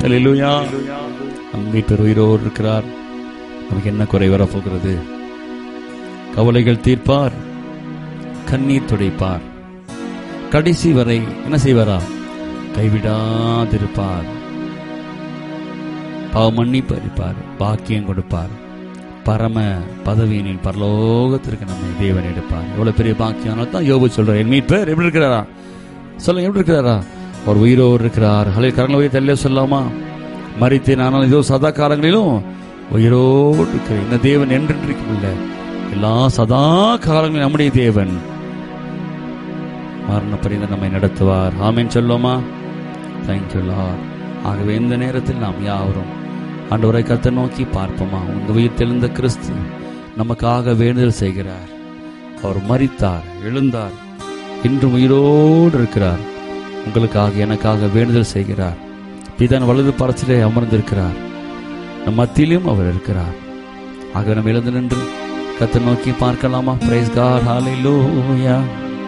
அல்லேலூயா. நம் மீட்பர் உயிரோடு இருக்கிறார். நமக்கு என்ன குறை வரப்போகிறது? கவலைகள் தீர்ப்பார், கண்ணீர் துடைப்பார், கடைசி வரை என்ன செய்வாரா? கைவிடாதிருப்பார், பாவ மன்னிப்பு அளிப்பார், பாக்கியம் கொடுப்பார், பரம பதவியினில் பரலோகத்திற்கு நம்மை தேவன் எடுப்பார். எவ்வளவு பெரிய பாக்கியம் தான் யோபு சொல்றார். என் மீட்பர் எப்படி இருக்கிறாரா? சொல்லுங்க, எப்படி இருக்கிறாரா? அவர் உயிரோடு இருக்கிறார். ஹலே, கரங்களை உயிர் தள்ளியே சொல்லாமா? மரித்தேன், ஆனால் இதோ சதா காலங்களிலும் உயிரோடு இருக்கிறேன். இந்த தேவன் என்றென்றைக்கும் இல்லை, எல்லா சதா காலங்களிலும் நம்முடைய தேவன் மரண பரிந்து நம்மை நடத்துவார். ஆமென் சொல்லுமா? Thank you Lord. ஆகவே இந்த நேரத்தில் நாம் யாவரும் ஆண்டவரை கர்த்தரை நோக்கி பார்ப்போமா? உங்க உயிர் தெளிந்த கிறிஸ்து நமக்காக வேண்டுதல் செய்கிறார். அவர் மரித்தார், எழுந்தார், இன்றும் உயிரோடு இருக்கிறார். உங்களுக்காக எனக்காக வேண்டுதல் செய்கிறார். பிதான் வலது பரத்திலே அமர்ந்திருக்கிறார். நம் மத்தியிலும் அவர் இருக்கிறார். ஆக நம்ம எழுந்து நின்று கர்த்தரை நோக்கி பார்க்கலாமா? பிரைஸ் காட், ஹல்லேலூயா.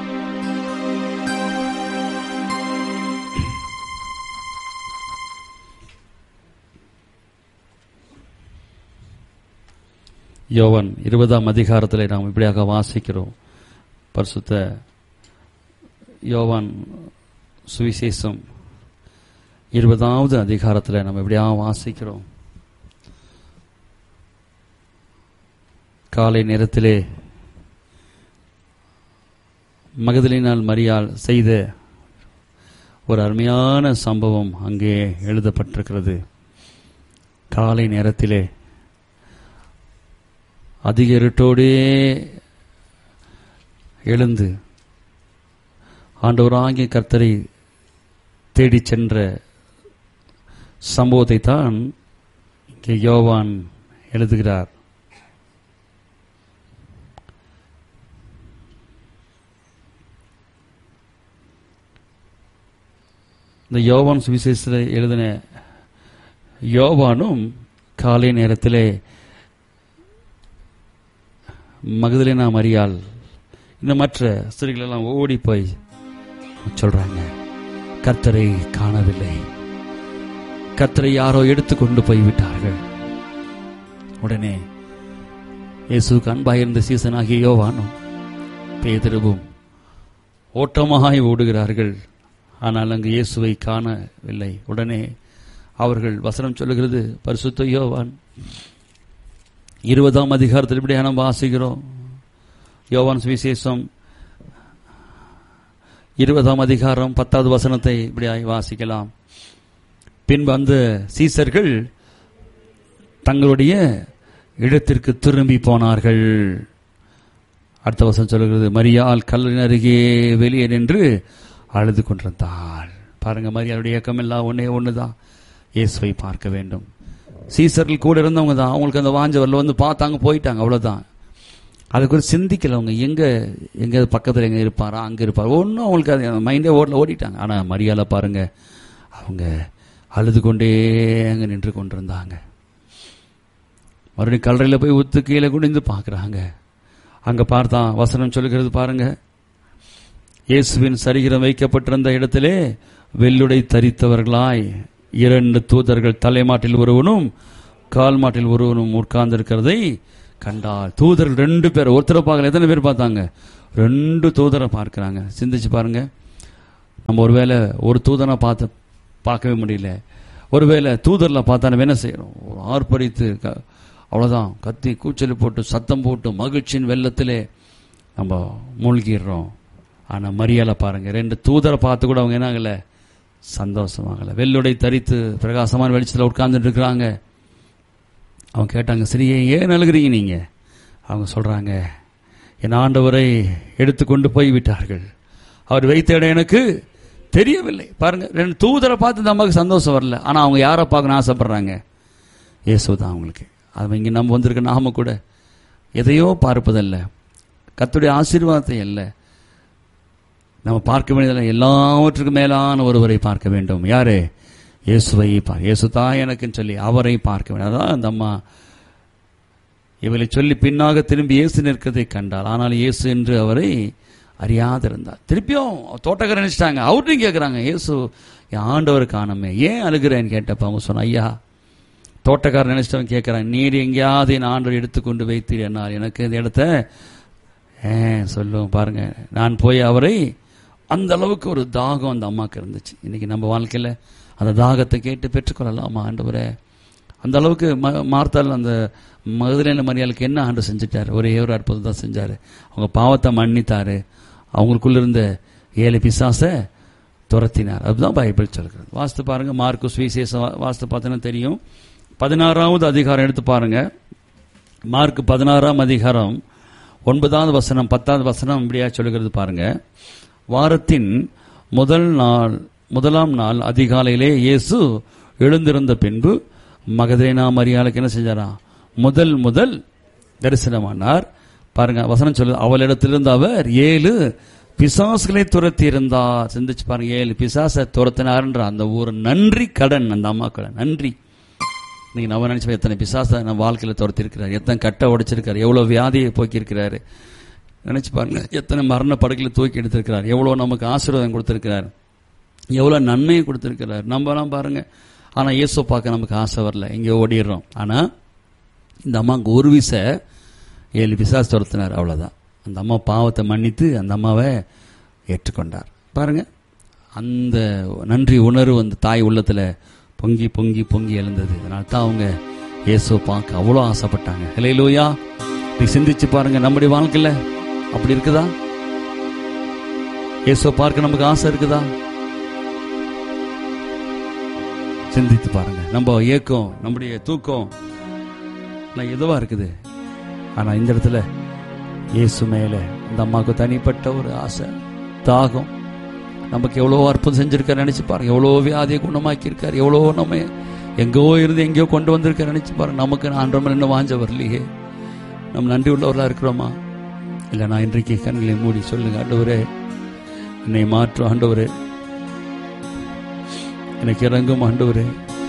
யோவான் 20ஆம் அதிகாரத்தில் நாம் இப்படியாக வாசிக்கிறோம். பரிசுத்த யோவான் சுவிசேஷம் 20வது அதிகாரத்தில் நம்ம இப்படியாக வாசிக்கிறோம். காலை நேரத்திலே மகதலினால் மரியாள் செய்த ஒரு அருமையான சம்பவம் அங்கே எழுதப்பட்டிருக்கிறது. காலை நேரத்திலே அதிக இருட்டோடே எழுந்து ஆண்டவராகிய கர்த்தரை தேடி சென்ற சம்பவத்தை தான் இங்கே யோவான் எழுதுகிறார். இந்த யோவான் சுவிசேஷத்தில் எழுதின யோவானும் காலை நேரத்திலே மகதலேனா மரியாள் இந்த மற்ற ஸ்திரீகள் எல்லாம் ஓடி போய் சொல்றாங்க, கர்த்தரை காணவில்லை, கர்த்தரை யாரோ எடுத்துக்கொண்டு போய்விட்டார்கள். உடனே இயேசுக்கு அன்பாயிருந்த சீசனாகிய யோவானும் பேதுருவும் ஓட்டமாய் ஓடுகிறார்கள். ஆனால் அங்கு இயேசுவை காணவில்லை. உடனே அவர்கள் வசனம் சொல்லுகிறது, பரிசுத்த யோவான் 20ஆம் அதிகாரத்தில் இப்படியாக நாம் வாசிக்கிறோம். யோவான் சுவிசேஷம் 20ஆம் அதிகாரம் 10வது வசனத்தை இப்படியாக வாசிக்கலாம். பின்பு அந்த சீசர்கள் தங்களுடைய இடத்திற்கு திரும்பி போனார்கள். அடுத்த வசனம் சொல்லுகிறது, மரியாள் கல்லறின் அருகே வெளியே நின்று அழுது கொண்டிருந்தாள். பாருங்க, மரியாளுடைய இயக்கம் எல்லாம் ஒண்ணுதான், இயேசுவை பார்க்க வேண்டும். சீசர்கள் கூட இருந்தவங்க தான், அவங்களுக்கு அந்த வாஞ்ச வரல, வந்து பார்த்தாங்க, போயிட்டாங்க, அவ்வளவுதான். அதுக்கு ஒரு சிந்திக்கல அவங்க, எங்க பக்கத்தில் எங்க இருப்பாரா, அங்க இருப்பார், ஒன்றும் அவங்களுக்கு அது மைண்டே ஓடிட்டாங்க. ஆனா மரியாதை பாருங்க, அவங்க அழுது கொண்டே அங்க நின்று கொண்டிருந்தாங்க. மறுபடியும் கல்லறையில் போய் உத்து கீழே குனிந்து பார்க்குறாங்க. அங்க பார்த்தா வசனம் சொல்லுகிறது பாருங்க, இயேசுவின் சரீரம் வைக்கப்பட்டிருந்த இடத்திலே வெள்ளுடை தரித்தவர்களாய் 2 தூதர்கள், தலைமாட்டில் ஒருவனும் கால் மாட்டில் ஒருவனும் உட்கார்ந்திருக்கிறதை கண்டால். தூதர்கள் 2 பேர், ஒருத்தரை பார்க்கல, எத்தனை பேர் பார்த்தாங்க? 2 தூதரை பார்க்கிறாங்க. சிந்திச்சு பாருங்க, நம்ம ஒருவேளை ஒரு தூதனை பார்க்கவே முடியல, ஒருவேளை தூதரில் பார்த்தா நம்ம என்ன செய்யறோம்? ஆர்ப்பரித்து அவ்வளவுதான், கத்தி கூச்சல் போட்டு சத்தம் போட்டு மகிழ்ச்சியின் வெள்ளத்திலே நம்ம மூழ்கிடுறோம். ஆனா மரியாதை பாருங்க, 2 தூதரை பார்த்து கூட அவங்க என்ன ஆகல, சந்தோஷமாகல. வெள்ளுடை தரித்து பிரகாசமான வெளிச்சத்தில் உட்கார்ந்துட்டு இருக்கிறாங்க. அவங்க கேட்டாங்க, சரியே ஏன் அழுகிறீங்க நீங்க? அவங்க சொல்றாங்க, என் ஆண்டவரை எடுத்துக்கொண்டு போய் விட்டார்கள், அவர் வைத்த இடம் எனக்கு தெரியவில்லை. பாருங்க, 2 தூதரை பார்த்து நமக்கு சந்தோஷம் வரல, ஆனா அவங்க யாரை பார்க்கணும் ஆசைப்படுறாங்க? இயேசு தான் அவங்களுக்கு. அது இங்க நம்ம வந்திருக்க நாம கூட எதையோ பார்ப்பதல்ல, கர்த்தருடைய ஆசீர்வாதத்தை அல்ல நம்ம பார்க்க வேண்டியதில்லை, எல்லாவற்றுக்கும் மேலான ஒருவரை பார்க்க வேண்டும். யாரு? இயேசுவை இயேசு தான் எனக்குன்னு சொல்லி அவரை பார்க்க வேண்டும். அதான் அந்த அம்மா இவளை சொல்லி பின்னாக திரும்பி இயேசு நிற்கிறதை கண்டாள். ஆனால் இயேசு என்று அவரை அறியாத இருந்தார். திருப்பியும் தோட்டக்காரர் நினைச்சிட்டாங்க. அவர்கிட்டையும் கேட்குறாங்க, இயேசு என் ஆண்டவர் காணமே, ஏன் அழுகிறேன்னு கேட்டப்ப அவங்க சொன்ன, ஐயா தோட்டக்காரர் நினைச்சிட்டவன் கேட்குறாங்க, நீர் எங்கேயாவது என் ஆண்டவர் எடுத்துக்கொண்டு வைத்தீர் என்னால் எனக்கு இந்த இடத்த சொல்லுவோம் பாருங்க. நான் போய் அவரை, அந்த அளவுக்கு ஒரு தாகம் அந்த அம்மாவுக்கு இருந்துச்சு. இன்னைக்கு நம்ம வாழ்க்கையில் அந்த தாகத்தை கேட்டு பெற்றுக்கொள்ளலாமா ஆண்டவரே? அந்த அளவுக்கு மார்த்தாள் அந்த மகதலேன மரியாளுக்கு என்ன ஆண்டு செஞ்சுட்டார்? ஒரே ஒரு அற்புதம் தான் செஞ்சார். அவங்க பாவத்தை மன்னித்தார், அவங்களுக்குள்ள இருந்த 7 பிசாசை துரத்தினார். அதுதான் பைபிள் சொல்கிறது. வாஸ்து பாருங்க, மார்க்கு சுவிசேஷம் வாஸ்து பார்த்தீங்கன்னா தெரியும். 16வது அதிகாரம் எடுத்து பாருங்க. மார்க் 16ஆம் அதிகாரம் 9வது வசனம் 10வது வசனம் இப்படியா சொல்லுகிறது பாருங்க. வாரத்தின் முதலாம் நாள் அதிகாலையிலே இயேசு எழுந்திருந்த பின்பு மகதலேனா மரியாளுக்கு என்ன செஞ்சாரா? முதல் தரிசனமானார். பாருங்க வசனம் சொல்லுது, அவளிடத்திலிருந்து அவர் 7 பிசாசுகளை துரத்தி இருந்தார். சிந்திச்சு பாருங்க, 7 பிசாசை துரத்தினார்ன்ற அந்த ஒரு நன்றி கடன் அந்த அம்மாக்களை. நன்றி. நீங்க நம்ம நினைச்சு எத்தனை பிசாசை நம்ம வாழ்க்கையில துரத்தி இருக்கிறார், எத்தனை கட்டை உடைச்சிருக்காரு, எவ்வளவு வியாதியை போக்கி இருக்கிறாரு நினைச்சு பாருங்க. எத்தனை மரண படுக்கையில தூக்கி எடுத்திருக்கிறார், எவ்வளவு நமக்கு ஆசீர்வாதம் கொடுத்திருக்கிறார், எவ்வளவு நன்மையை கொடுத்திருக்கிறார். நம்மலாம் பாருங்க. ஆனா இயேசு பார்க்க நமக்கு ஆசை வரல, இங்கே ஓடிடுறோம். ஆனா இந்த அம்மாவுக்கு ஒரு விச 7 பிசாசு துரத்தினார், அவ்வளவுதான். அந்த அம்மா பாவத்தை மன்னித்து அந்த அம்மாவை ஏற்றுக்கொண்டார். பாருங்க, அந்த நன்றி உணர்வு அந்த தாய் உள்ளத்துல பொங்கி பொங்கி பொங்கி எழுந்தது. அதனால தான் அவங்க இயேசுவை பார்க்க அவ்வளோ ஆசைப்பட்டாங்க. ஹல்லேலூயா. நீ சிந்திச்சு பாருங்க, நம்முடைய வாழ்க்கையில அப்படி இருக்குதா? இயேசுவை பார்க்க நமக்கு ஆசை இருக்குதா? சிந்தித்து பாருங்க. நம்ம ஏக்கம், நம்முடைய தூக்கம் எதுவா இருக்குது. ஆனா இந்த இடத்துல இயேசு மேல அந்த அம்மாவுக்கு தனிப்பட்ட ஒரு ஆசை, தாகம். நமக்கு எவ்வளோ அற்புதம் செஞ்சிருக்காரு நினைச்சு பாருங்க. எவ்வளோ வியாதியை குணமாக்கி இருக்காரு, எவ்வளோ நம்ம எங்கோ இருந்து எங்கேயோ கொண்டு வந்திருக்காரு நினைச்சு பாருங்க. நமக்கு ஆண்டவர் என்ன வாஞ்ச வரலையே. நம்ம நன்றி உள்ளவர்களா இருக்கிறோமா? இல்லை, நான் இன்றைக்கு கண்களை மூடி சொல்லுங்க, ஆண்டவரே என்னை மாற்றும், ஆண்டவரே எனக்கு இறங்கும், ஆண்டவரே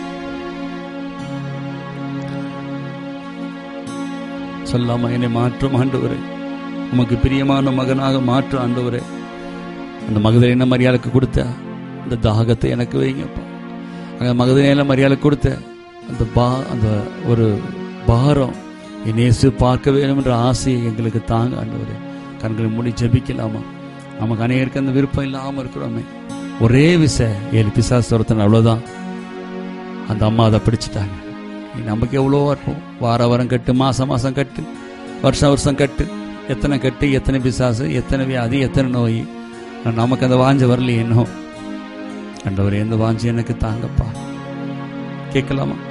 சொல்லாம என்னை மாற்றும், ஆண்டவரே உமக்கு பிரியமான மகனாக மாற்றும், ஆண்டவரே. அந்த மகதலேனா மரியாளுக்கு கொடுத்த அந்த தாகத்தை எனக்கு வைங்கப்பா. அங்க மகதலேனா மரியாளுக்கு கொடுத்த அந்த ஒரு பாரம், என் இயேசு பார்க்க வேணும் என்ற ஆசையை எங்களுக்கு தாங்க ஆண்டவரே. கண்களை மூடி ஜெபிக்கலாமா? நமக்கு அநேகருக்கு அந்த விருப்பம் இல்லாம இருக்கிறோமே. ஒரே விச 7 பிசாசு துரத்தின, அவ்வளவுதான். அந்த அம்மா அதை பிடிச்சிட்டாங்க. நமக்கு எவ்வளோ இருக்கும். வாரம் கட்டு, மாசம் கட்டு, வருஷம் கட்டு, எத்தனை கட்டு, எத்தனை பிசாசு, எத்தனை வியாதி, எத்தனை நோய். நமக்கு அந்த வாஞ்ச வரலையே இன்னும். ஆண்டவரே, எந்த வாஞ்சி எனக்கு தாங்கப்பா. கேட்கலாமா?